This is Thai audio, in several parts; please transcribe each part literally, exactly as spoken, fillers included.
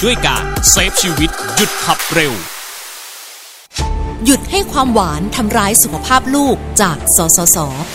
ด้วยการเซฟชีวิตหยุดขับเร็วหยุดให้ความหวานทำร้ายสุขภาพลูกจากสสส.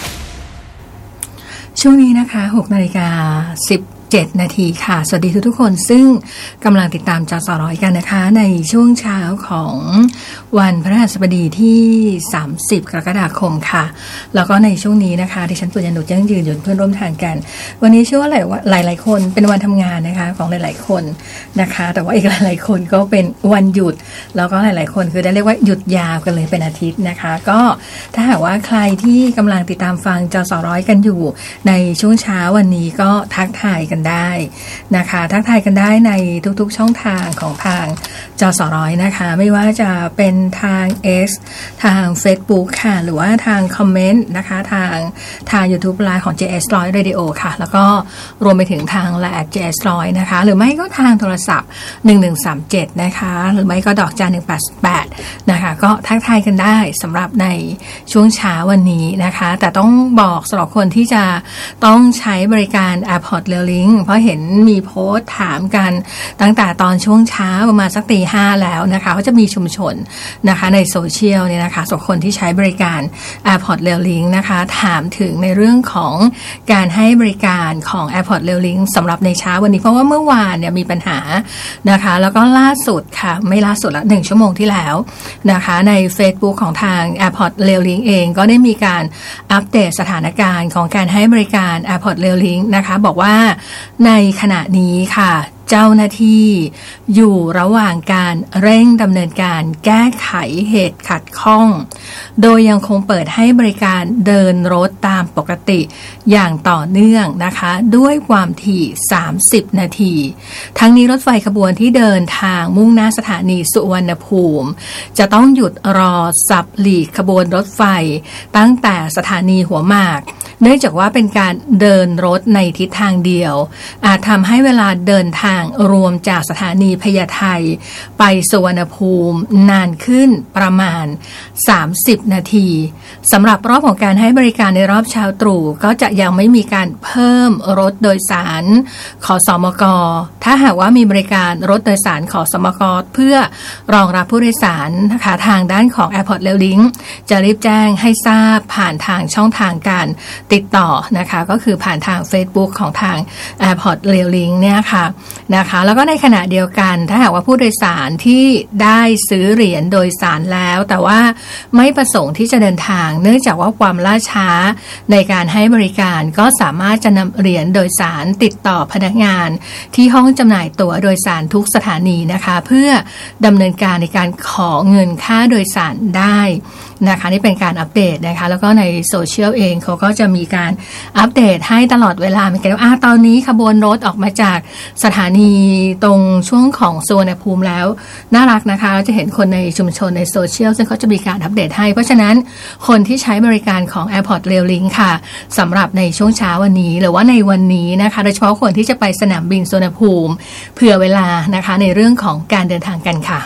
ช่วงนี้นะคะหกนาฬิกาสิบเจ็ดนาทีค่ะสวัสดีทุกๆคนซึ่งกำลังติดตามจสร้อยกันนะคะในช่วงเช้าของวันพฤหัสบดีที่สามสิบกรกฎาคมค่ะแล้วก็ในช่วงนี้นะคะดิฉันปุญญนุชยังยืนอยู่เพื่อนร่วมทางกันวันนี้เชื่อว่าหลายๆคนเป็นวันทำงานนะคะของหลายๆคนนะคะแต่ว่าอีกหลายๆคนก็เป็นวันหยุดแล้วก็หลายๆคนคือได้เรียกว่าหยุดยาวกันเลยเป็นอาทิตย์นะคะก็ถ้าหากว่าใครที่กำลังติดตามฟังจสร้อยกันอยู่ในช่วงเช้าวันนี้ก็ทักทายกันได้นะคะทักทายกันได้ในทุกๆช่องทางของทางจสร้อยนะคะไม่ว่าจะเป็นทาง X ทาง Facebook ค่ะหรือว่าทางคอมเมนต์นะคะทางทาง YouTube ไลฟ์ของ เจ เอส หนึ่งร้อย Radio ค่ะแล้วก็รวมไปถึงทาง ไลน์ แอท เจ เอส หนึ่งร้อย นะคะหรือไม่ก็ทางโทรศัพท์หนึ่งหนึ่งสามเจ็ดนะคะหรือไม่ก็ดอกจันหนึ่งแปดแปดนะคะก็ทักทายกันได้สำหรับในช่วงเช้าวันนี้นะคะแต่ต้องบอกสำหรับคนที่จะต้องใช้บริการ AirPods Rail-Link เพราะเห็นมีโพสต์ถามกันตั้งแต่ตอนช่วงเช้าประมาณสักตีห้าแล้วนะคะก็จะมีชุมชนนะคะในโซเชียลเนี่ยนะคะสำหรับคนที่ใช้บริการ AirPods Rail-Link นะคะถามถึงในเรื่องของการให้บริการของ AirPods Rail-Link สำหรับในเช้าวันนี้เพราะว่าเมื่อวานเนี่ยมีปัญหานะคะแล้วก็ล่าสุดค่ะไม่ล่าสุดละหนึ่งชั่วโมงที่แล้วนะคะใน Facebook ของทาง AirPods Rail-Link เองก็ได้มีการอัปเดตสถานการณ์ของการให้บริการ AirPods Rail-Link นะคะบอกว่าในขณะนี้ค่ะเจ้าหน้าที่อยู่ระหว่างการเร่งดำเนินการแก้ไขเหตุขัดข้องโดยยังคงเปิดให้บริการเดินรถตามปกติอย่างต่อเนื่องนะคะด้วยความถี่สามสิบนาทีทั้งนี้รถไฟขบวนที่เดินทางมุ่งหน้าสถานีสุวรรณภูมิจะต้องหยุดรอสับหลีกขบวนรถไฟตั้งแต่สถานีหัวหมากเนื่องจากว่าเป็นการเดินรถในทิศทางเดียวอาจทำให้เวลาเดินทางรวมจากสถานีพญาไทไปสุวรรณภูมินานขึ้นประมาณสามสิบนาทีสำหรับรอบของการให้บริการในรอบเช้าตรู่ก็จะยังไม่มีการเพิ่มรถโดยสารขสมกถ้าหากว่ามีบริการรถโดยสารขสมกเพื่อรองรับผู้โดยสารนะคะทางด้านของ AirPods Rail-Link จะรีบแจ้งให้ทราบผ่านทางช่องทางการติดต่อนะคะก็คือผ่านทาง Facebook ของทาง AirPods Rail-Link เนี่ยค่ะนะคะแล้วก็ในขณะเดียวกันถ้าหากว่าผู้โดยสารที่ได้ซื้อเหรียญโดยสารแล้วแต่ว่าไม่ประสงค์ที่จะเดินทางเนื่องจากว่าความล่าช้าในการให้บริการก็สามารถจะนำเหรียญโดยสารติดต่อพนักงานที่ห้องจำหน่ายตั๋วโดยสารทุกสถานีนะคะเพื่อดำเนินการในการขอเงินค่าโดยสารได้นะคะนี่เป็นการอัปเดตนะคะแล้วก็ในโซเชียลเองเขาก็จะมีการอัปเดตให้ตลอดเวลาเหมือนกันว่าตอนนี้ขบวนรถออกมาจากสถานีตรงช่วงของสุวรรณภูมิแล้วน่ารักนะคะเราจะเห็นคนในชุมชนในโซเชียลซึ่งเขาจะมีการอัปเดตให้เพราะฉะนั้นคนที่ใช้บริการของ AirPods Rail-Link ค่ะสำหรับในช่วงเช้าวันนี้หรือว่าในวันนี้นะคะโดยเฉพาะคนที่จะไปสนามบินสุวรรณภูมิเผื่อเวลานะคะในเรื่องของการเดินทางกันค่ะ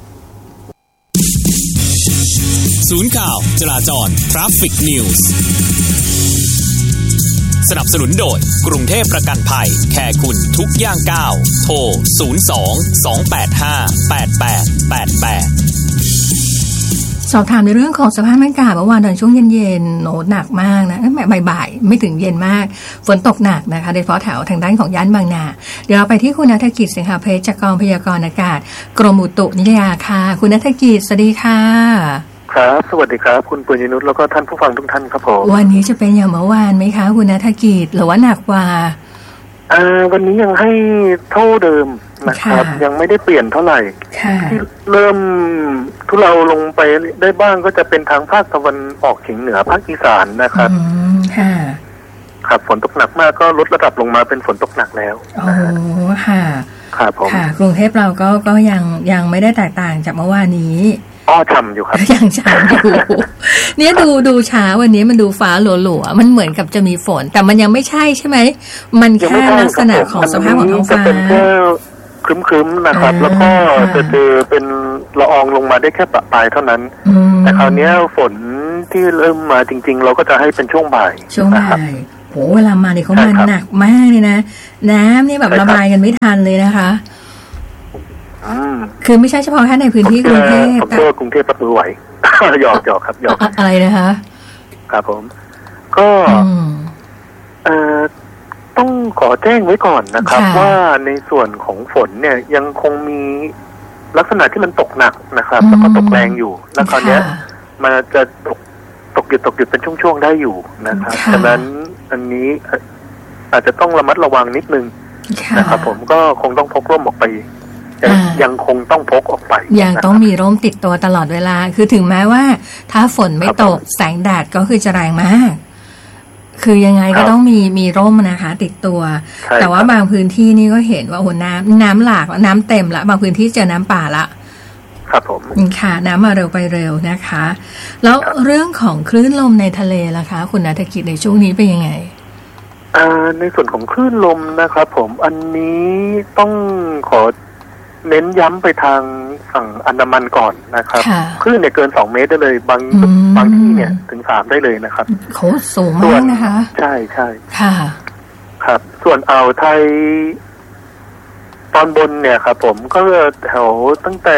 ศูนย์ข่าวจราจร Traffic News สนับสนุนโดยกรุงเทพประกันภัยแค่คุณทุกย่างก้าวโทรศูนย์ สอง สอง แปด ห้า แปด แปด แปด แปดสอบถามในเรื่องของสภาพอากาศเมื่อวานตอนช่วงเย็นๆโหหนักมากนะบ่ายๆไม่ถึงเย็นมากฝนตกหนักนะคะโดยเฉพาะแถวทางด้านของย่านบางนาเดี๋ยวเราไปที่คุณณัฐกิจสิงหเพชรจากกองพยากรณ์อากาศกรมอุตุนิยมค่ะคุณณัฐกิจสวัสดีค่ะครับสวัสดีครับคุณปุญญนุชแล้วก็ท่านผู้ฟังทุกท่านครับผมวันนี้จะเป็นอย่างเมื่อวานไหมคะคุณณัฐกิจหรือว่าหนักกว่าอ่าวันนี้ยังให้เท่าเดิมนะครับยังไม่ได้เปลี่ยนเท่าไหร่ที่เริ่มทุเลาลงไปได้บ้างก็จะเป็นทางภาคตะวันออกเฉียงเหนือภาคอีสานนะครับค่ะครับฝนตกหนักมากก็ลดระดับลงมาเป็นฝนตกหนักแล้วโอ้ค่ะครับผมค่ะกรุงเทพเราก็ก็ยังยังไม่ได้แตกต่างจากเมื่อวานนี้อ้อฉ่ำอยู่ครับยังฉ่ำอยู่เนี่ยดูดูเช้าวันนี้มันดูฟ้าหลัวๆมันเหมือนกับจะมีฝนแต่มันยังไม่ใช่ใช่ไหมมันแค่ลักษณะของสภาพของท้องฟ้าเป็นแค่ครึ้มๆนะครับแล้วก็จะเจอเป็นละอองลงมาได้แค่ปะปลายเท่านั้นแต่คราวนี้ฝนที่เริ่มมาจริงๆเราก็จะให้เป็นช่วงบ่ายช่วงบ่ายโหเวลามาเนี่ยเขามาหนักมากเลยนะน้ำนี่แบบระบายกันไม่ทันเลยนะคะอืมคือไม่ใช่เฉพาะแค่ในพื้นที่กรุงเทพผมเชื่อกรุงเทพรับมือไหวหยอกหยอกครับหยอกอะไรนะคะครับผมก็เอ่อต้องขอแจ้งไว้ก่อนนะครับว่าในส่วนของฝนเนี่ยยังคงมีลักษณะที่มันตกหนักนะครับแล้วก็ตกแรงอยู่แล้วคราวนี้มันจะตกตกหยุดตกหยุดเป็นช่วงๆได้อยู่นะครับฉะนั้นอันนี้อาจจะต้องระมัดระวังนิดนึงนะครับผมก็คงต้องพกร่มออกไปยังคงต้องพกออกไปยังต้องมีร่มติดตัวตลอดเวลาคือถึงแม้ว่าถ้าฝนไม่ตกแสงแดดก็คือจะแรงมากคือยังไงก็ต้องมีมีร่มนะคะติดตัวแต่ว่าบางพื้นที่นี่ก็เห็นว่าโอ้น้ำน้ำหลากน้ำเต็มละบางพื้นที่เจอน้ำป่าละครับผมค่ะน้ำมาเร็วไปเร็วนะคะแล้วเรื่องของคลื่นลมในทะเลล่ะคะคุณณัฐกิจในช่วงนี้เป็นยังไงในส่วนของคลื่นลมนะครับผมอันนี้ต้องขอเน้นย้ำไปทางฝั่งอันดามันก่อนนะครับคลื่นเนี่ยเกินสองเมตรได้เลยบางบางที่เนี่ยถึงสามได้เลยนะครับโคตรสูงมากนะคะใช่ใช่ค่ะครับส่วนอ่าวไทยตอนบนเนี่ยครับผมก็แถวตั้งแต่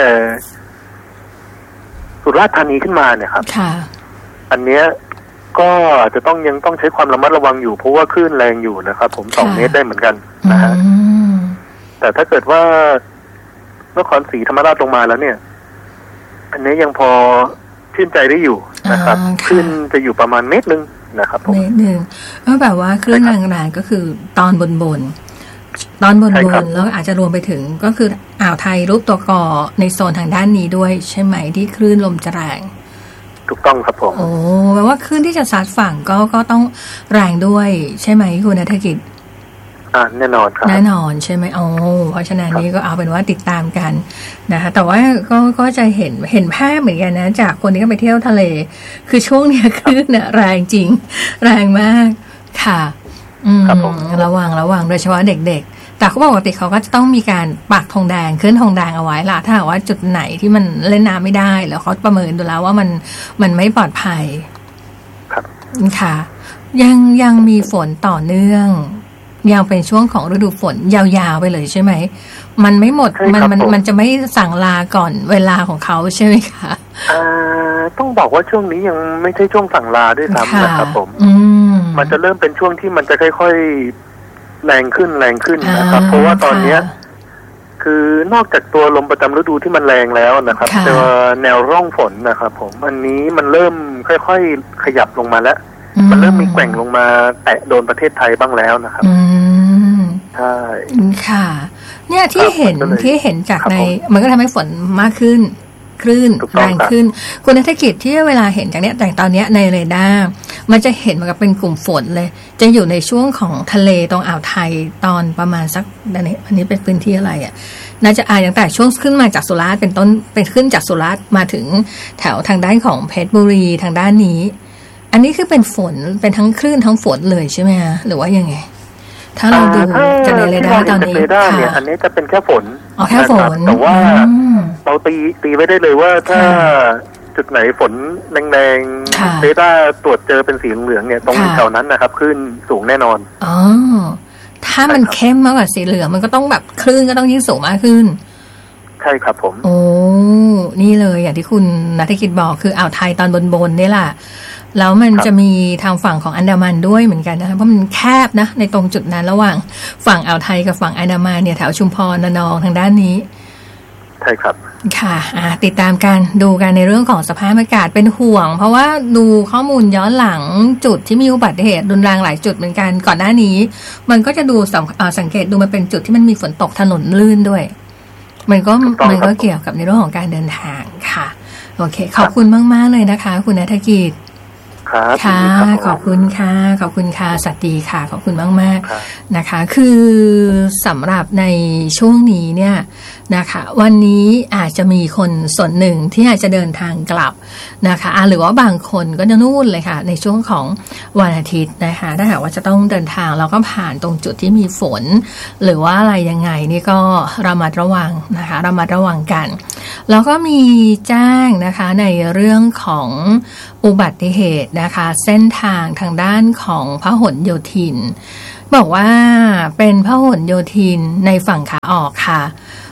สุราษฎร์ธานีขึ้นมาเนี่ยครับค่ะอันเนี้ยก็จะต้องยังต้องใช้ความระมัดระวังอยู่เพราะว่าคลื่นแรงอยู่นะครับผมสองเมตรได้เหมือนกันนะฮะแต่ถ้าเกิดว่านครศรีธรรมราชลงมาแล้วเนี่ยอันนี้ยังพอชื่นใจได้อยู่นะครับขึ้นจะอยู่ประมาณเมตรนึงนะครับผมเมตรนึงก็แบบว่าคลื่นแรงๆก็คือตอนบนบนตอนบนบนแล้วอาจจะรวมไปถึงก็คืออ่าวไทยรูปตัวกอในโซนทางด้านนี้ด้วยใช่ไหมที่คลื่นลมจะแรงถูกต้องครับผมโอ้แปลว่าคลื่นที่จะซัดฝั่งก็ก็ต้องแรงด้วยใช่ไหมคุณณัฐกิจอ่าแน่นอนครับแน่นอนใช่ไหมโอ้เพราะฉะนั้นนี้ก็เอาเป็นว่าติดตามกันนะคะแต่ว่าก็ก็จะเห็นเห็นภาพเหมือนกันนะจากคนที่ก็ไปเที่ยวทะเลคือช่วงนี้คลื่นเนี่ยแรงจริงแรงมากค่ะอืมระวังระวังโดยเฉพาะเด็กๆแต่เขาบอกปกติเขาก็จะต้องมีการปักธงแดงขึ้นธงแดงเอาไว้ล่ะถ้าหากว่าจุดไหนที่มันเล่นน้ำไม่ได้แล้วเขาประเมินดูแล้วว่ามันมันไม่ปลอดภัยครับค่ะยังยังมีฝนต่อเนื่องยังเป็นช่วงของฤดูฝนยาวๆไปเลยใช่ไหมมันไม่หมดมันมันมันจะไม่สั่งลาก่อนเวลาของเขาใช่ไหมคะอ่าต้องบอกว่าช่วงนี้ยังไม่ใช่ช่วงสั่งลาด้วยซ้ำนะครับผมมันจะเริ่มเป็นช่วงที่มันจะค่อยๆแรงขึ้นแรงขึ้นนะครับเพราะว่าตอนเนี้ยคือนอกจากตัวลมประจำฤดูที่มันแรงแล้วนะครับตัวแนวร่องฝนนะครับผมอันนี้มันเริ่มค่อยๆขยับลงมาแล้วมันเริ่มมีแกว่งลงมาแตะโดนประเทศไทยบ้างแล้วนะครับอืมใช่ค่ะเนี่ยที่เห็นที่เห็นจากในมันก็ทำให้ฝนมากขึ้นคลื่นแรงขึ้นคุณณัฐกิจที่เวลาเห็นจากเนี้ยแต่ตอนเนี้ยในเรดาร์มันจะเห็นเหมือนกับเป็นกลุ่มฝนเลยจะอยู่ในช่วงของทะเลตรงอ่าวไทยตอนประมาณสักอันนี้อันนี้เป็นพื้นที่อะไรอ่ะน่าจะอ่าอย่างแต่ช่วงขึ้นมาจากสุราษฎร์เป็นต้นเป็นขึ้นจากสุราษฎร์มาถึงแถวทางด้านของเพชรบุรีทางด้านนี้อันนี้คือเป็นฝนเป็นทั้งคลื่นทั้งฝนเลยใช่ไหมคะหรือว่ายังไงถ้าเราดูจากในเรดาร์ตอนนี้ค่ะอันนี้จะเป็นแค่ฝนอ๋อแค่ฝนแต่ว่าเราตีตีไว้ได้เลยว่าถ้าจุดไหนฝนแรงๆเรดาร์ตรวจเจอเป็นสีเหลืองเนี่ยตรงแถวนั้นนะครับคลื่นสูงแน่นอนอ๋อถ้ามันเข้มมากกว่าสีเหลืองมันก็ต้องแบบคลื่นก็ต้องยิ่งสูงมากขึ้นใช่ครับผมโอ้นี่เลยอย่างที่คุณณัฐกิจบอกคืออ่าวไทยตอนบนๆนี่แหละแล้วมันจะมีทางฝั่งของอันดามันด้วยเหมือนกันนะคะเพราะมันแคบนะในตรงจุดนั้นระหว่างฝั่งอ่าวไทยกับฝั่งอันดามันเนี่ยแถวชุมพรระนองทางด้านนี้ใช่ครับค่ะติดตามกันดูกันในเรื่องของสภาพอากาศเป็นห่วงเพราะว่าดูข้อมูลย้อนหลังจุดที่มีอุบัติเหตุรุนแรงหลายจุดเหมือนกันก่อนหน้านี้มันก็จะดูสังเกตดูมันเป็นจุดที่มันมีฝนตกถนนลื่นด้วยมันก็มันก็เกี่ยวกับในเรื่องของการเดินทางค่ะโอเคขอบคุณมากๆเลยนะคะคุณณัฐกิจค่ะขอบคุณค่ะขอบคุณค่ะสวัสดีค่ะขอบคุณมากๆนะคะคือสำหรับในช่วงนี้เนี่ยนะคะวันนี้อาจจะมีคนส่วนหนึ่งที่อาจจะเดินทางกลับนะคะหรือว่าบางคนก็จะนู่นเลยค่ะในช่วงของวันอาทิตย์นะคะถ้าหากว่าจะต้องเดินทางเราก็ผ่านตรงจุดที่มีฝนหรือว่าอะไรยังไงนี่ก็ระมัดระวังนะคะระมัดระวังกันแล้วก็มีแจ้งนะคะในเรื่องของอุบัติเหตุนะคะเส้นทางทางด้านของพหลโยธินบอกว่าเป็นพหลโยธินในฝั่งขาออกค่ะ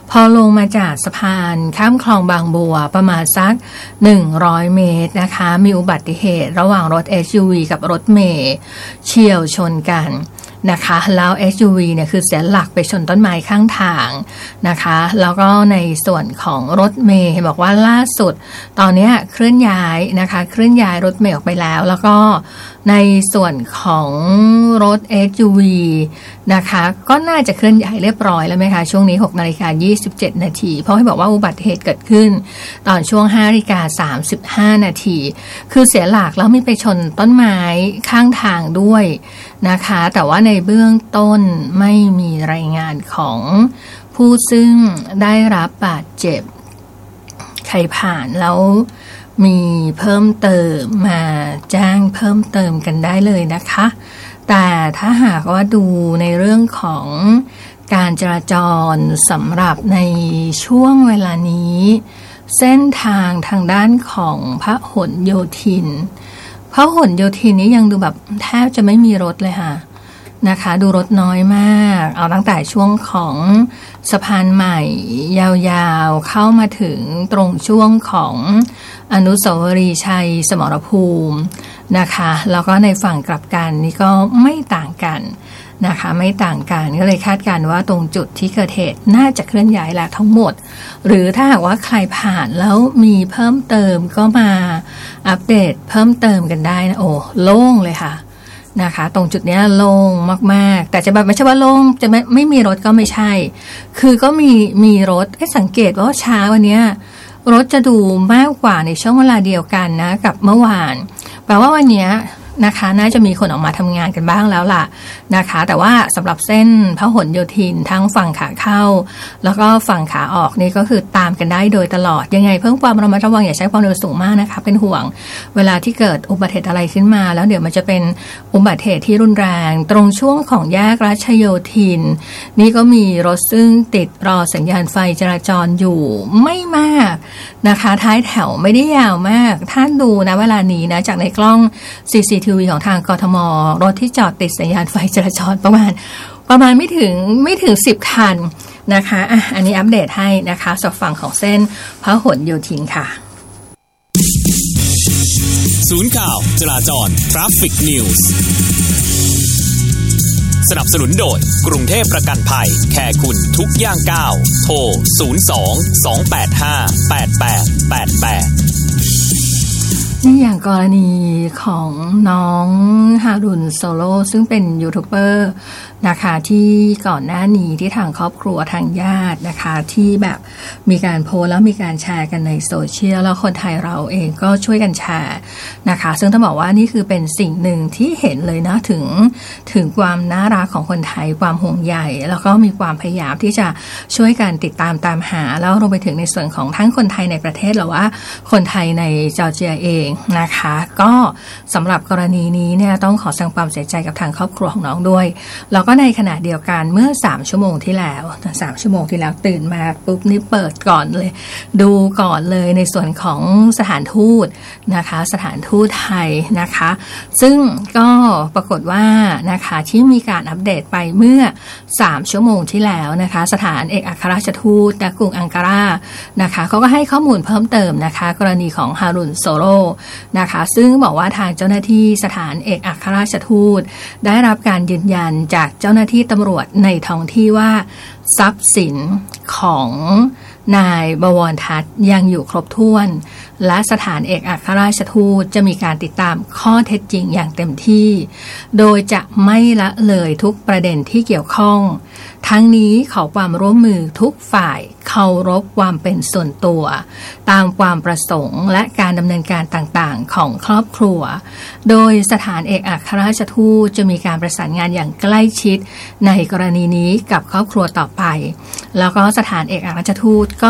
พอลงมาจากสะพานข้ามคลองบางบัวประมาณสักหนึ่งร้อยเมตรนะคะมีอุบัติเหตุระหว่างรถ เอส ยู วี กับรถเมล์เฉี่ยวชนกันนะคะแล้ว เอส ยู วี เนี่ยคือเสียหลักไปชนต้นไม้ข้างทางนะคะแล้วก็ในส่วนของรถเมล์บอกว่าล่าสุดตอนนี้เคลื่อนย้ายนะคะเคลื่อนย้ายรถเมล์ออกไปแล้วแล้วก็ในส่วนของรถ เอส ยู วี นะคะก็น่าจะเคลื่อนย้ายเรียบร้อยแล้วไหมคะช่วงนี้ หกนาฬิกายี่สิบเจ็ดนาทีเพราะให้บอกว่าอุบัติเหตุเกิดขึ้นตอนช่วง ห้านาฬิกาสามสิบห้านาทีคือเสียหลักแล้วมีไปชนต้นไม้ข้างทางด้วยนะคะแต่ว่าในเบื้องต้นไม่มีรายงานของผู้ซึ่งได้รับบาดเจ็บใครผ่านแล้วมีเพิ่มเติมมาแจ้งเพิ่มเติมกันได้เลยนะคะแต่ถ้าหากว่าดูในเรื่องของการจราจรสำหรับในช่วงเวลานี้เส้นทางทางด้านของพหลโยธินพหลโยธินนี้ยังดูแบบแทบจะไม่มีรถเลยค่ะนะคะดูรถน้อยมากเอาตั้งแต่ช่วงของสะพานใหม่ยาวๆเข้ามาถึงตรงช่วงของอนุสาวรีย์ชัยสมรภูมินะคะแล้วก็ในฝั่งกลับกันนี่ก็ไม่ต่างกันนะคะไม่ต่างกันก็เลยคาดการณ์ว่าตรงจุดที่เกิดเหตุน่าจะเคลื่อนย้ายแล้วทั้งหมดหรือถ้าหากว่าใครผ่านแล้วมีเพิ่มเติมก็มาอัปเดตเพิ่มเติมกันได้นะโอ้โล่งเลยค่ะนะคะตรงจุดนี้โล่งมากๆแต่จะแบบไม่ใช่ว่าโล่งจะไม่ไม่มีรถก็ไม่ใช่คือก็มีมีรถให้สังเกตว่าเช้าวันนี้รถจะดูมากกว่าในช่วงเวลาเดียวกันนะกับเมื่อวานแปลว่าวันนี้นะคะน่าจะมีคนออกมาทำงานกันบ้างแล้วล่ะนะคะแต่ว่าสำหรับเส้นพหลโยธินทั้งฝั่งขาเข้าแล้วก็ฝั่งขาออกนี่ก็คือตามกันได้โดยตลอดยังไงเพิ่มความระมัดระวังอย่าใช้ความเร็วสูงมากนะคะเป็นห่วงเวลาที่เกิดอุบัติเหตุอะไรขึ้นมาแล้วเดี๋ยวมันจะเป็นอุบัติเหตุที่รุนแรงตรงช่วงของแยกรัชโยธินนี่ก็มีรถซึ่งติดรอสัญญาณไฟจราจรอยู่ไม่มากนะคะท้ายแถวไม่ได้ยาวมากท่านดูนะเวลานี้นะจากในกล้อง ซี ซี ที วี ของทางกทมรถที่จอดติดสัญญาณไฟจราจรประมาณประมาณไม่ถึงไม่ถึงสิบคันนะคะอ่ะอันนี้อัปเดตให้นะคะสำหรับฝั่งของเส้นพหลโยธินค่ะศูนย์ข่าวจราจร Traffic News สนับสนุนโดยกรุงเทพประกันภัยแค่คุณทุกย่างก้าวโทรศูนย์ สอง สอง แปด ห้า แปด แปด แปด แปดนี่อย่างกรณีของน้องฮารุนโซโลซึ่งเป็นยูทูบเบอร์นะคะที่ก่อนหน้านี้ที่ทางครอบครัวทางญาตินะคะที่แบบมีการโพสต์แล้วมีการแชร์กันในโซเชียลแล้วคนไทยเราเองก็ช่วยกันแชร์นะคะซึ่งต้องบอกว่านี่คือเป็นสิ่งหนึ่งที่เห็นเลยนะถึงถึงความน่ารักของคนไทยความห่วงใยแล้วก็มีความพยายามที่จะช่วยกันติดตามตามหาแล้วรวมไปถึงในส่วนของทั้งคนไทยในประเทศหรือว่าคนไทยในจอร์เจียเองนะคะก็สำหรับกรณีนี้เนี่ยต้องขอแสดงความเสียใจกับทางครอบครัวของน้องด้วยแล้วก็ในขณะเดียวกันเมื่อสามชั่วโมงที่แล้วสามชั่วโมงที่แล้วตื่นมาปุ๊บนี่เปิดก่อนเลยดูก่อนเลยในส่วนของสถานทูตนะคะสถานทูตไทยนะคะซึ่งก็ปรากฏว่านะคะที่มีการอัปเดตไปเมื่อสามชั่วโมงที่แล้วนะคะสถานเอกอัครราชทูตณกรุงอังการานะคะเขาก็ให้ข้อมูลเพิ่มเติมนะคะกรณีของฮารุนโซโลนะคะซึ่งบอกว่าทางเจ้าหน้าที่สถานเอกอัครราชทูตได้รับการยืนยันจากเจ้าหน้าที่ตำรวจในท้องที่ว่าทรัพย์สินของนายบวรทัศน์ยังอยู่ครบถ้วนและสถานเอกอัครราชทูตจะมีการติดตามข้อเท็จจริงอย่างเต็มที่โดยจะไม่ละเลยทุกประเด็นที่เกี่ยวข้องทั้งนี้ขอความร่วมมือทุกฝ่ายเคารพความเป็นส่วนตัวตามความประสงค์และการดำเนินการต่างๆของครอบครัวโดยสถานเอกอัครราชทูตจะมีการประสานงานอย่างใกล้ชิดในกรณีนี้กับครอบครัวต่อไปแล้วก็สถานเอกอัครราชทูตก็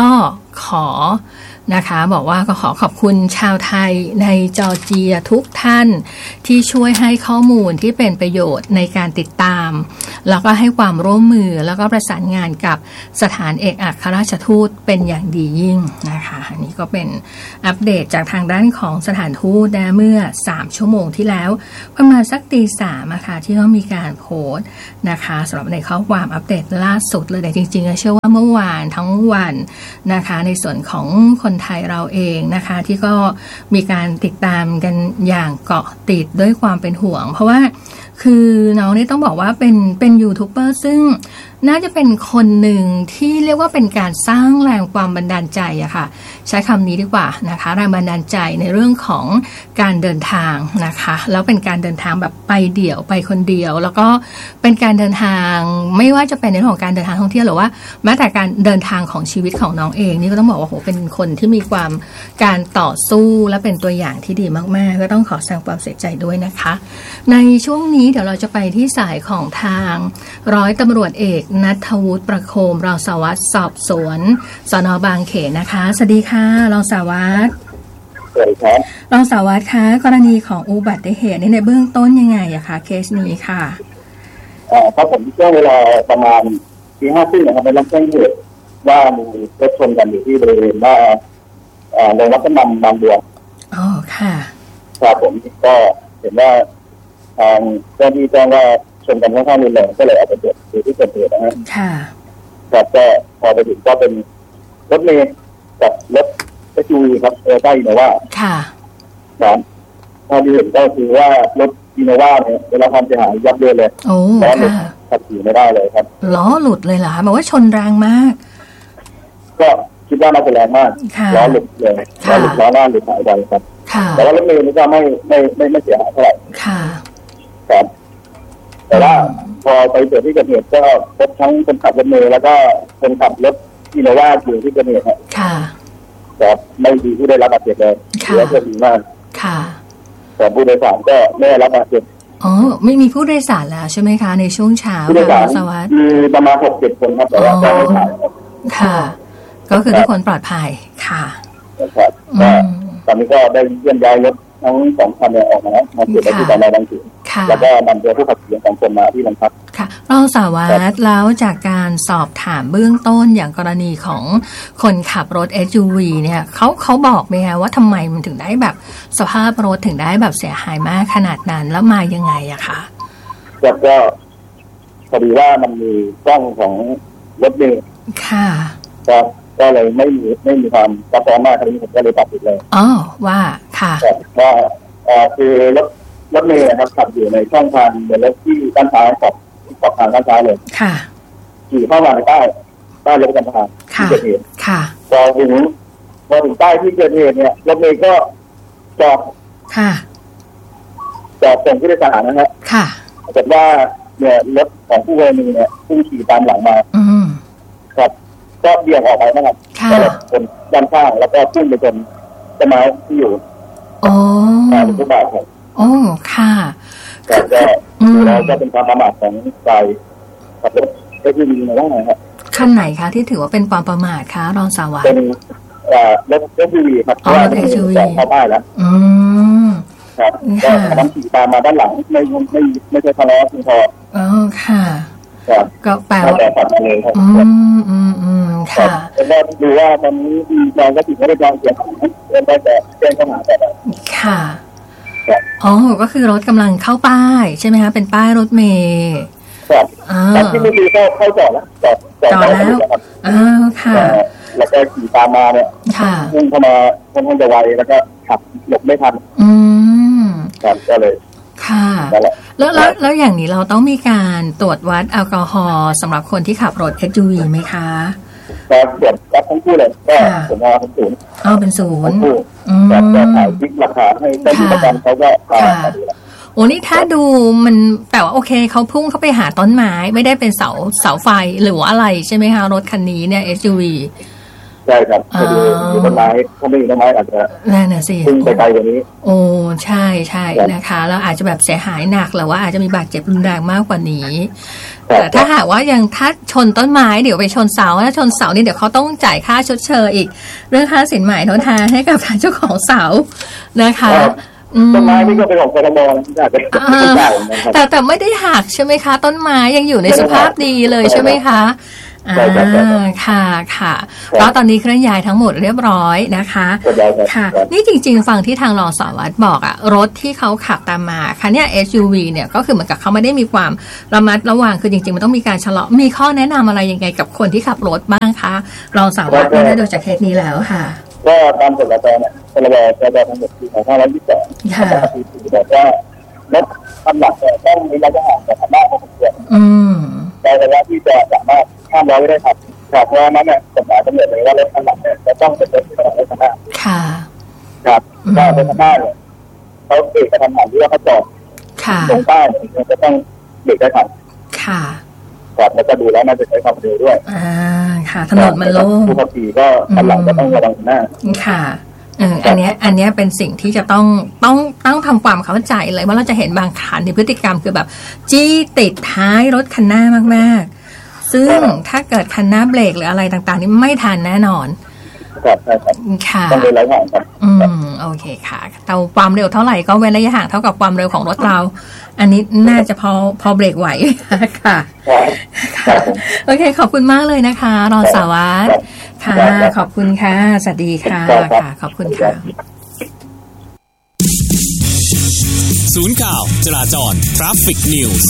ขอนะคะบอกว่าก็ขอขอบคุณชาวไทยในจอร์เจียทุกท่านที่ช่วยให้ข้อมูลที่เป็นประโยชน์ในการติดตามแล้วก็ให้ความร่วมมือแล้วก็ประสานงานกับสถานเอกอัครราชทูตเป็นอย่างดียิ่งนะคะอันนี้ก็เป็นอัปเดตจากทางด้านของสถานทูตนะเมื่อสามชั่วโมงที่แล้วประมาณสักตีสามนะคะที่เขามีการโพสต์นะคะสำหรับในข้อความอัปเดตล่าสุดเลยแต่จริงๆเชื่อว่าเมื่อวานทั้งวันนะคะในส่วนของคนไทยเราเองนะคะที่ก็มีการติดตามกันอย่างเกาะติดด้วยความเป็นห่วงเพราะว่าคือน้องนี่ต้องบอกว่าเป็นเป็นยูทูบเบอร์ซึ่งน่าจะเป็นคนหนึ่งที่เรียกว่าเป็นการสร้างแรงความบันดาลใจอะค่ะใช้คำนี้ดีกว่านะคะแรงบันดาลใจในเรื่องของการเดินทางนะคะแล้วเป็นการเดินทางแบบไปเดี่ยวไปคนเดียวแล้วก็เป็นการเดินทางไม่ว่าจะเป็นในเรื่องของการเดินทางท่องเที่ยวหรือว่าแม้แต่การเดินทางของชีวิตของน้องเองนี่ก็ต้องบอกว่าโหเป็นคนที่มีความการต่อสู้และเป็นตัวอย่างที่ดีมากๆก็ต้องขอแสดงความเสียใจด้วยนะคะในช่วงนี้เดี๋ยวเราจะไปที่สายของทางร้อยตำรวจเอกณัฐวุฒิประโคมรองสารวัตรสอบสวนสน.บางเขนนะคะสวัสดีค่ะรองสารวัตรสวัสดีครับรองสารวัตรคะกรณีของอุบัติเหตุนี่ในเบื้องต้นยังไงอะคะเคสนี้ค่ะอ่าครับผมช่วงเวลาประมาณตีห้าครึ่งนะครับได้รับแจ้งเหตุว่ามีรถชนกันอยู่ที่บริเวณหน้าอ่าโรงรับน้ำมันบางบัวอ๋อค่ะครับผมก็เห็นว่าทางเจ้าหน้าที่แจ้งว่าชนกันค่อนข้างรุนแรงก็เลยเอาไปตรวจดูที่เกิดเหตุนะฮะค่ะครับก็พอไปถึงก็เป็นรถเมล์กับรถเอส ยู วี ครับเออใกล้อินโนวาค่ะครับพอดีเห็นก็คือว่ารถอินโนวาเนี่ยเวลาความเสียหายยับเยินเลยโอ้ค่ะขับขี่ไม่ได้เลยครับล้อหลุดเลยเหรอคะบอกว่าชนแรงมากก็คิดว่าน่าจะแรงมากล้อหลุดเลยล้อหลุดล้อหน้าหลุดหายไปครับแต่ว่ารถเมล์นี่ก็ไม่ไม่ไม่ไม่เสียหายเท่าไหร่ค่ะครับแต่ว่าพอไปเจอที่เกิดเหตุก็พบทั้งคนขับรถเมล์แล้วก็คนขับรถอินโนวาอยู่ที่เกิดเหตุค่ะแต่ไม่มีผู้ได้รับบาดเจ็บเลยถือว่าดีมากค่ะแต่ผู้โดยสารก็ไม่ได้รับบาดเจ็บอ๋อไม่มีผู้โดยสารแล้วใช่ไหมคะในช่วงเช้าผู้โดยสารมีประมาณหกเจ็ดคนครับแต่ว่าไม่ได้ค่ะก็คือทุกคนปลอดภัยค่ะครับตอนนี้ก็ได้เยี่ยมย้ายรถทั้งสองคันเนี่ยออกมาแล้วมาเก็บไว้ที่สน.บางเขนแล้วก็นำตัวผู้ขับขี่สองคนมาที่โรงพักค่ะรองสารวัตรแล้วจากการสอบถามเบื้องต้นอย่างกรณีของคนขับรถ เอส ยู วี เนี่ยเขาเขาบอกไหมคะว่าทำไมมันถึงได้แบบสภาพรถถึงได้แบบเสียหายมากขนาดนั้นแล้วมายังไงอะคะแล้วก็พอดีว่ามันมีกล้องของรถเมล์ค่ะก็ก็เลยไม่มีไม่มีความซับซ้อนมากคดีผมก็เลยตัดสินเลยอ๋อว่าค่ะว่าอ่าคือรถรถเมล์นะครับขับอยู่ในช่องทางเหมือนรถที่ด้านซ้ายขอบขอบทางด้านซ้ายเลยค่ะขี่เข้ามาในใต้ใต้รถกำทางที่เกิดเหตุค่ะพอถึงพอถึงใต้ที่เกิดเหตุเนี่ยรถเมล์ก็จอดค่ะจอดส่งผู้โดยสารนะฮะค่ะแต่ว่าเนี่ยรถของผู้กรณีเนี่ยพุ่งขี่ตามหลังมาอืมครับก็เบี่ยงออกไปนะครับก็เลยชนด้านข้างแล้วก็พุ่งไปชนต้นไม้ที่อยู่อ๋อเป็นผู้บาดเจ็บอ๋อค่ะแต่ก็เราจะเป็นความประมาทของใจขับรถเอส ยู วี นะว่าไงครับขั้นไหนคะที่ถือว่าเป็นความประมาทคะรองสารวัตรเป็นรถ เอส ยู วี ครับอ๋อรถ เอส ยู วีเข้าป้ายแล้วอืมครับก็ทำขี่ตามมาด้านหลังไม่ไม่ไม่ใช่ทะเลาะคุณพออ๋อค่ะก็แปลว่าอืมอืมอืมค่ะแล้วก็ดูว่าตอนนี้มีการกระติกไม่ได้การเสียหายแล้วก็จะแจ้งข้อหาแต่ค่ะอ๋อก็คือรถกำลังเข้าป้ายใช่ไหมคะเป็นป้ายรถเมล์ครับแต่ที่ไม่ดีก็เข้าจอดแล้วจอดจอดแล้วอ้าวค่ะแล้วก็ขี่ตามมาเนี่ยพุ่งเข้ามาค่อนข้างจะไวแล้วก็ขับหลบไม่ทันอืมครับก็เลยค่ะแล้วแล้วแล้วอย่างนี้เราต้องมีการตรวจวัดแอลกอฮอล์สำหรับคนที่ขับรถ เอส ยู วี ไหมคะครับตรวจวัดทั้งคู่เลยก็ผมว่าเป็นศูนย์อ๋อเป็นศูนย์แต่จะถ่ายคลิปหลักฐานให้เจ้าหน้าที่ประกันเขาก็พามาดูโอ้นี่ถ้าดูมันแปลว่าโอเคเขาพุ่งเข้าไปหาต้นไม้ไม่ได้เป็นเสาเสาไฟหรือว่าอะไรใช่ไหมคะรถคันนี้เนี่ย เอส ยู วีคช่ครับคือมีต้นไม้ถ้าไม่มีต้นไม้อาจจะนั่นน่ะสิขึ้นไปไกลกว่านี้โอ้ใช่ใช่นะคะแล้วอาจจะแบบเสียหายหนักหรือว่าอาจจะมีบาดเจ็บรุนแรงมากกว่านี้แต่ถ้าหากว่ายังถ้าชนต้นไม้เดี๋ยวไปชนเสาถ้าชนเสานี่เดี๋ยวเขาต้องจ่ายค่าชดเชยอีกเรื่องค่าสินไหมทดแทนให้กับทางเจ้าของเสานะคะต้นไม้นี่ก็เป็นของกทมอาจจะไม่ได้นะครับแต่แต่ไม่ได้หักใช่ไหมคะต้นไม้ยังอยู่ในสภาพดีเลยใช่ไหมคะอ่าค่ะค่ะแล้วตอนนี้เคลื่อนย้ายทั้งหมดเรียบร้อยนะคะค่ะนี่จริงๆฟังที่ทางรองสารวัตรบอกอะรถที่เขาขับตามมาคันเนี้ย เอส ยู วี เนี่ยก็คือเหมือนกับเขาไม่ได้มีความระมัดระวังคือจริงๆมันต้องมีการชะลอมีข้อแนะนำอะไรยังไงกับคนที่ขับรถบ้างคะรองสารวัตรได้ดูจากเคสนี้แล้วค่ะก็ตามกฎจราจรเนี่ยกฎจราจรทั้งหมดที่ของห้าร้อยยี่สิบสองค่ะบอกว่ารถคันหลักเนี่ยต้องมีระยะห่างจากคันหน้าพอสมควรอืมแต่ระยะที่จะสามารถข้ามร้อยได้ครับครับเพราะนั้นเนี่ยกฎหมายกำหนดเลยว่ารถคันหลักเนี่ยจะต้องเป็นรถที่ต้องรถคันหน้าค่ะครับถ้าเป็นคันหน้าเนี่ยเขาเบรกกระทันหันหรือว่าเขาจอดตรงใต้เนี่ยจะต้องเบรกได้ทันค่ะครับแล้วก็ดูแล้วน่าจะใช้ความเร็วด้วยอ่าค่ะถนนมันโล่งผู้ขับขี่ก็คันหลังก็ต้องระวังหน้าค่ะเอออันนี้อันนี้เป็นสิ่งที่จะต้องต้องต้องทำความเข้าใจเลยว่าเราจะเห็นบางคันในพฤติกรรมคือแบบจี้ติดท้ายรถคันหน้ามากๆซึ่งถ้าเกิดคันหน้าเบรกหรืออะไรต่างๆนี่ไม่ทันแน่นอนครับใช่ครับค่ะต้องเว้นระยะห่างครับอืมโอเคค่ะแต่ความเร็วเท่าไหร่ก็เว้นระยะห่างเท่ากับความเร็วของรถเราอันนี้น่าจะพอพอเบรกไหวค่ะโอเคขอบคุณมากเลยนะคะรองสารวัตรค่ะขอบคุณค่ะสวัสดีค่ะค่ะขอบคุณค่ะศูนย์ข่าวจราจร Traffic News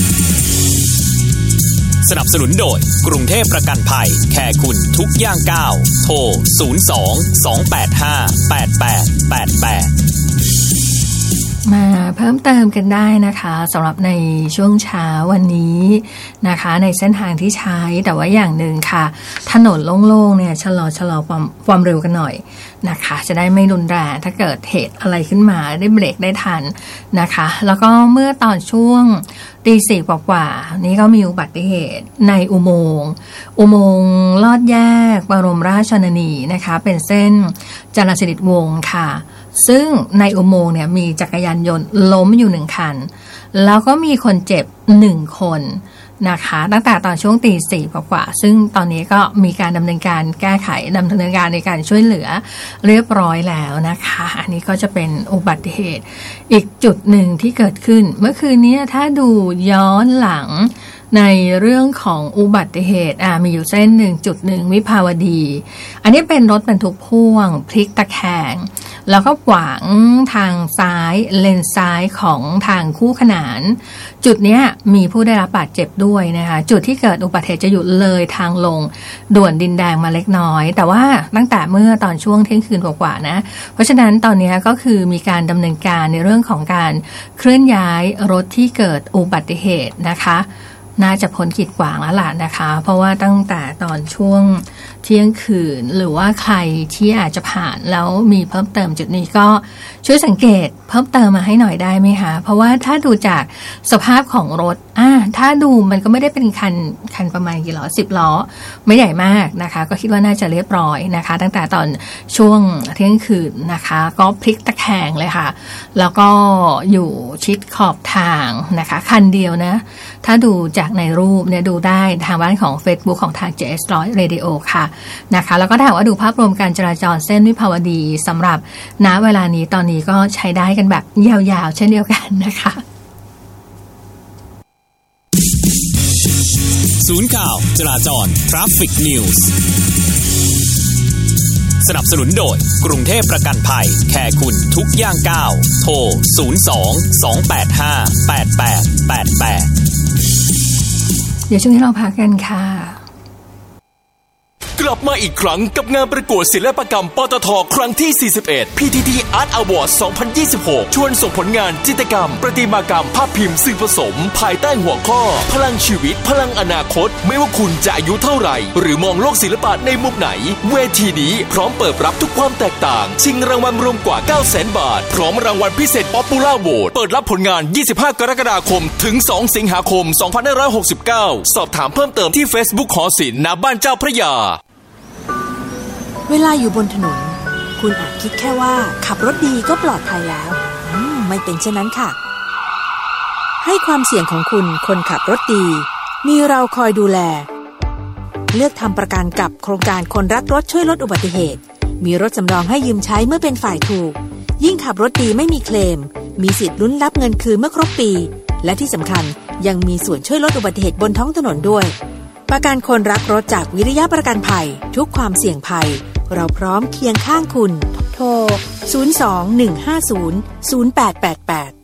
สนับสนุนโดยกรุงเทพประกันภัยแคร์คุณทุกย่างก้าวโทรศูนย์ สอง สอง แปด ห้า แปด แปด แปด แปดมาเพิ่มเติมกันได้นะคะสำหรับในช่วงเช้าวันนี้นะคะในเส้นทางที่ใช้แต่ว่าอย่างหนึ่งค่ะถนนโล่งๆเนี่ยชะลอชะลอความความเร็วกันหน่อยนะคะจะได้ไม่รุนแรงถ้าเกิดเหตุอะไรขึ้นมาได้เบรกได้ทันนะคะแล้วก็เมื่อตอนช่วงตีสี่กว่าๆนี้ก็มีอุบัติเหตุในอุโมงค์อุโมงค์ลอดแยกบรมราชชนนีนะคะเป็นเส้นจรัญสนิทวงศ์ค่ะซึ่งในอุโมงค์เนี่ยมีจักรยานยนต์ล้มอยู่หนึ่งคันแล้วก็มีคนเจ็บหนึ่งคนนะคะตั้งแต่ตอนช่วงตีสี่กว่าๆซึ่งตอนนี้ก็มีการดำเนินการแก้ไขดำเนินการในการช่วยเหลือเรียบร้อยแล้วนะคะอันนี้ก็จะเป็นอุบัติเหตุอีกจุดหนึ่งที่เกิดขึ้นเมื่อคืนนี้ถ้าดูย้อนหลังในเรื่องของอุบัติเหตุอ่ามีอยู่เส้นหนึ่งจุดหนึ่งวิภาวดีอันนี้เป็นรถบรรทุกพ่วงพลิกตะแคงแล้วก็ขวางทางซ้ายเลนซ้ายของทางคู่ขนานจุดนี้มีผู้ได้รับบาดเจ็บด้วยนะคะจุดที่เกิดอุบัติเหตุจะอยู่เลยทางลงด่วนดินแดงมาเล็กน้อยแต่ว่าตั้งแต่เมื่อตอนช่วงเที่ยงคืนกว่าๆนะเพราะฉะนั้นตอนนี้ก็คือมีการดำเนินการในเรื่องของการเคลื่อนย้ายรถที่เกิดอุบัติเหตุนะคะน่าจะพ้นขีดขวางแล้วล่ะนะคะเพราะว่าตั้งแต่ตอนช่วงเที่ยงคืนหรือว่าใครที่อาจจะผ่านแล้วมีเพิ่มเติมจุดนี้ก็ช่วยสังเกตเพิ่มเติมมาให้หน่อยได้ไหมคะเพราะว่าถ้าดูจากสภาพของรถอ่าถ้าดูมันก็ไม่ได้เป็นคันคันประมาณกี่ล้อสิบล้อไม่ใหญ่มากนะคะก็คิดว่าน่าจะเรียบร้อยนะคะตั้งแต่ตอนช่วงเที่ยงคืนนะคะก็พลิกตะแคงเลยค่ะแล้วก็อยู่ชิดขอบทางนะคะคันเดียวนะถ้าดูจากในรูปเนี่ยดูได้ทางบ้านของ Facebook ของทาง เจ เอส หนึ่งร้อย Radio ค่ะนะคะแล้วก็ถ้าว่าดูภาพรวมการจราจรเส้นวิภาวดีสำหรับณเวลานี้ตอนนี้ก็ใช้ได้กันแบบยาวๆเช่นเดียวกันนะคะศูนย์ข่าวจราจร Traffic News สนับสนุนโดยกรุงเทพประกันภัยแคร์คุณทุกย่างก้าวโทรศูนย์ สอง สอง แปด ห้า แปด แปด แปด แปดเดี๋ยวช่วงนี้เราพักกันค่ะกลับมาอีกครั้งกับงานประกวดศิลปกรรมปตท.ครั้งที่สี่สิบเอ็ด พี ที ที Art Award สองพันยี่สิบหกชวนส่งผลงานจิตรกรรมประติมากรรมภาพพิมพ์สื่อผสมภายใต้หัวข้อพลังชีวิตพลังอนาคตไม่ว่าคุณจะอายุเท่าไหร่หรือมองโลกศิลปะในมุมไหนเวทีนี้พร้อมเปิดรับทุกความแตกต่างชิงรางวัลรวมกว่า เก้าแสน บาทพร้อมรางวัลพิเศษ Popular Vote เปิดรับผลงานยี่สิบห้ากรกฎาคมถึงสองสิงหาคมสองพันห้าร้อยหกสิบเก้าสอบถามเพิ่มเติมที่ Facebook หอศิลป์ณบ้านเจ้าพระยาเวลาอยู่บนถนนคุณอาจคิดแค่ว่าขับรถดีก็ปลอดภัยแล้วอืมไม่เป็นเช่นนั้นค่ะให้ความเสี่ยงของคุณคนขับรถดีมีเราคอยดูแลเลือกทำประกันกับโครงการคนรักรถช่วยลดอุบัติเหตุมีรถสำรองให้ยืมใช้เมื่อเป็นฝ่ายถูกยิ่งขับรถดีไม่มีเคลมมีสิทธิ์ลุ้นรับเงินคืนเมื่อครบปีและที่สำคัญยังมีส่วนช่วยลดอุบัติเหตุบนท้องถนนด้วยประกันคนรักรถจากวิริยะประกันภัยทุกความเสี่ยงภัยเราพร้อมเคียงข้างคุณโทรศูนย์ สอง หนึ่ง ห้า ศูนย์ ศูนย์ แปด แปด แปด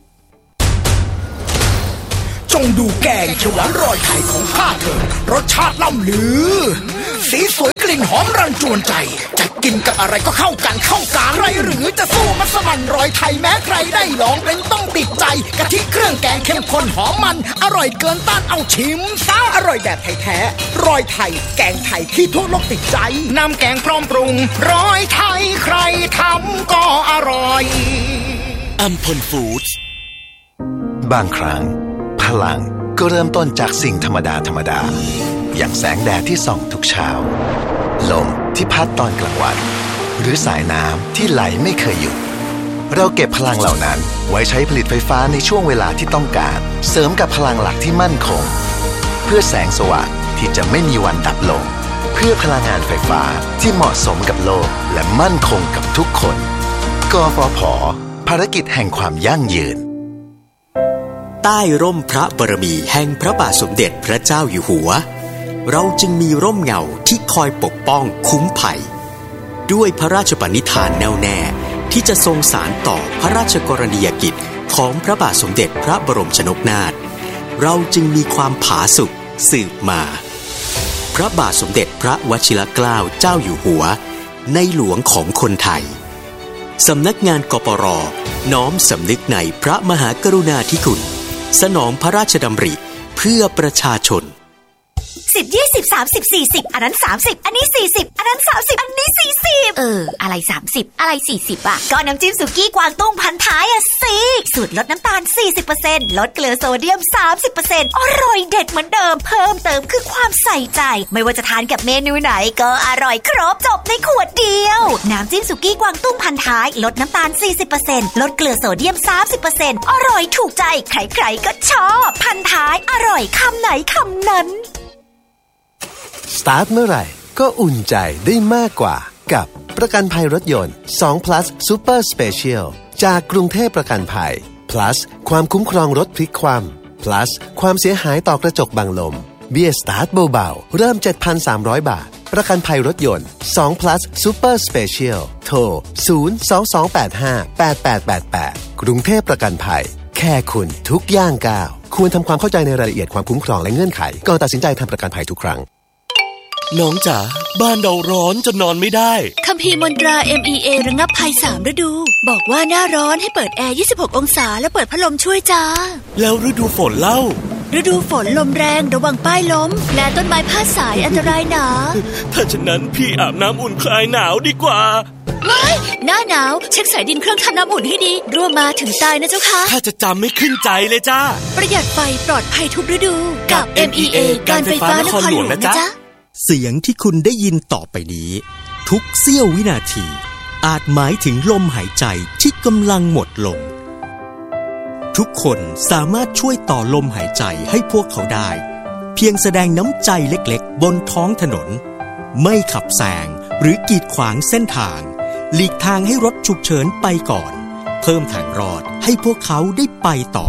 จงดูแกงเขียวหวานรอยไข่ของข้าเถิดรสชาติล่ำลือสีสวยกลิ่นหอมรันจวนใจจะกินกับอะไรก็เข้ากันเข้ากันไรหรือจะสู้มัสมั่นรอยไทยแม้ใครได้ลองเป็นต้องติดใจกะทิเครื่องแกงเข้มข้นหอมมันอร่อยเกินต้านเอาชิมซะอร่อยแบบไทยแท้รอยไทยแกงไทยที่ทั่วโลกติดใจน้ำแกงพร้อมปรุงรอยไทยใครทำก็อร่อยอัมพลฟู้ดส์บางครั้งพลังก็เริ่มต้นจากสิ่งธรรมดาธรรมดาอย่างแสงแดดที่ส่องทุกเช้าลมที่พัดตอนกลางวันหรือสายน้ำที่ไหลไม่เคยหยุดเราเก็บพลังเหล่านั้นไว้ใช้ผลิตไฟฟ้าในช่วงเวลาที่ต้องการเสริมกับพลังหลักที่มั่นคงเพื่อแสงสว่างที่จะไม่มีวันดับลงเพื่อพลังงานไฟฟ้าที่เหมาะสมกับโลกและมั่นคงกับทุกคนกฟผ.ภารกิจแห่งความยั่งยืนใต้ร่มพระบารมีแห่งพระบาทสมเด็จพระเจ้าอยู่หัวเราจึงมีร่มเงาที่คอยปกป้องคุ้มภัยด้วยพระราชปณิธานแน่วแน่ที่จะทรงสานต่อพระราชกรณียกิจของพระบาทสมเด็จพระบรมชนกนาถเราจึงมีความผาสุกสืบมาพระบาทสมเด็จพระวชิรเกล้าเจ้าอยู่หัวในหลวงของคนไทยสำนักงานกปร.น้อมสำนึกในพระมหากรุณาธิคุณสนองพระราชดำริเพื่อประชาชนสิบ ยี่สิบ สามสิบ สี่สิบอันนั้นสามสิบอันนี้สี่สิบอันนั้นสามสิบอันนี้สี่สิบเอออะไรสามสิบอะไรสี่สิบอ่ะก็น้ำจิ้มสุกี้กวางตุ้งพันท้ายอ่ะสิสูตรลดน้ำตาล สี่สิบเปอร์เซ็นต์ ลดเกลือโซเดียม สามสิบเปอร์เซ็นต์ อร่อยเด็ดเหมือนเดิมเพิ่มเติมคือความใส่ใจไม่ว่าจะทานกับเมนูไหนก็อร่อยครบจบในขวดเดียวน้ำจิ้มสุกี้กวางตุ้งพันท้ายลดน้ำตาล สี่สิบเปอร์เซ็นต์ ลดเกลือโซเดียม สามสิบเปอร์เซ็นต์ อร่อยถูกใจใครๆก็ชอบพันท้ายอร่อยคำไหนคำนั้นสตาร์ทเมื่อไหร่ก็อุ่นใจได้มากกว่ากับประกันภัยรถยนต์ สอง plus Super Special จากกรุงเทพประกันภัย plus ความคุ้มครองรถพลิกคว่ำ plus ความเสียหายต่อกระจกบังลมเบี้ยสตาร์ทเบาๆเริ่ม เจ็ดพันสามร้อย บาทประกันภัยรถยนต์ สอง plus Super Special โทร ศูนย์ สอง สอง แปด ห้า แปด แปด แปด แปด กรุงเทพประกันภัยแค่คุณทุกย่างก้าวควรทำความเข้าใจในรายละเอียดความคุ้มครองและเงื่อนไขก่อนตัดสินใจทำประกันภัยทุกครั้งน้องจ๋าบ้านเราร้อนจนนอนไม่ได้คัมภีร์มนตรา เอ็ม อี เอ ระงับภัยสามฤดูบอกว่าหน้าร้อนให้เปิดแอร์ยี่สิบหกองศาและเปิดพัดลมช่วยจ้าแล้วฤดูฝนเล่าฤดูฝนลมแรงระวังป้ายล้มและต้นไม้พาดสายอันตรายหนาถ้าฉะนั้นพี่อาบน้ำอุ่นคลายหนาวดีกว่าไม่หน้าหนาวเช็คสายดินเครื่องทำน้ำอุ่นให้ดีรั่วมาถึงตายนะเจ้าค่ะถ้าจะจำไม่ขึ้นใจเลยจ้าประหยัดไฟปลอดภัยทุกฤดูกับ เอ็ม อี เอ การไฟฟ้านครหลวงนะจ๊ะเสียงที่คุณได้ยินต่อไปนี้ทุกเสี้ยววินาทีอาจหมายถึงลมหายใจที่กำลังหมดลงทุกคนสามารถช่วยต่อลมหายใจให้พวกเขาได้เพียงแสดงน้ำใจเล็กๆบนท้องถนนไม่ขับแซงหรือกีดขวางเส้นทางหลีกทางให้รถฉุกเฉินไปก่อนเพิ่มทางรอดให้พวกเขาได้ไปต่อ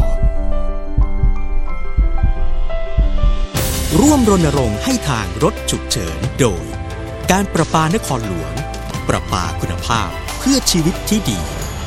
ร่วมรณรงค์ให้ทางรถฉุกเฉินโดยการประปานครหลวงประปาคุณภาพเพื่อชีวิตที่ดี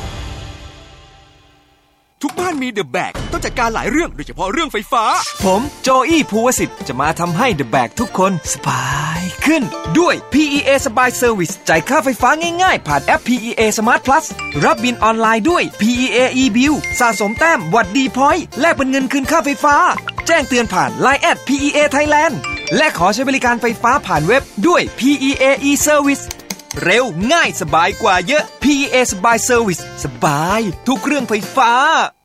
ทุกบ้านมีเดอะแบกต้องจัดการหลายเรื่องโดยเฉพาะเรื่องไฟฟ้าผมโจอี้ภูวสิทธิ์จะมาทำให้เดอะแบกทุกคนสบายขึ้นด้วย พี อี เอ สบายเซอร์วิสจ่ายค่าไฟฟ้าง่ายๆผ่านแอป พี อี เอ Smart Plus รับบิลออนไลน์ด้วย พี อี เอ e-bill สะสมแต้มหวัดดีพอยต์แลกเป็นเงินคืนค่าไฟฟ้าแจ้งเตือนผ่าน ไลน์ แอท พี อี เอ Thailand และขอใช้บริการไฟฟ้าผ่านเว็บด้วย พี อี เอ e-service เร็วง่ายสบายกว่าเยอะ พี อี เอ สบายเซอร์วิสสบายทุกเรื่องไฟฟ้า